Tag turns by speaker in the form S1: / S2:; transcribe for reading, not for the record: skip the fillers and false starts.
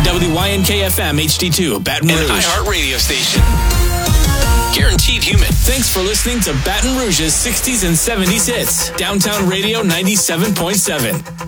S1: WYNK-FM HD2, Baton Rouge.
S2: An iHeart radio station. Guaranteed human.
S1: Thanks for listening to Baton Rouge's 60s and 70s hits. Downtown Radio 97.7.